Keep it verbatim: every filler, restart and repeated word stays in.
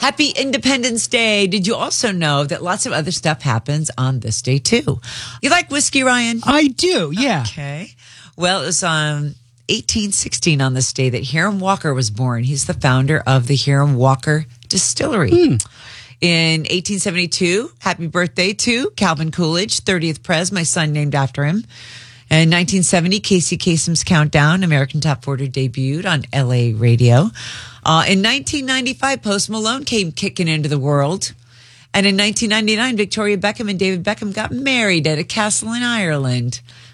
Happy Independence Day. Did you also know that lots of other stuff happens on this day, too? You like whiskey, Ryan? I do, yeah. Okay. Well, it was um, eighteen sixteen on this day that Hiram Walker was born. He's the founder of the Hiram Walker Distillery. Hmm. In eighteen seventy-two, happy birthday to Calvin Coolidge, thirtieth Pres, my son named after him. In nineteen seventy, Casey Kasem's Countdown, American Top forty, debuted on L A radio. Uh, in nineteen ninety-five, Post Malone came kicking into the world. And in nineteen ninety-nine, Victoria Beckham and David Beckham got married at a castle in Ireland.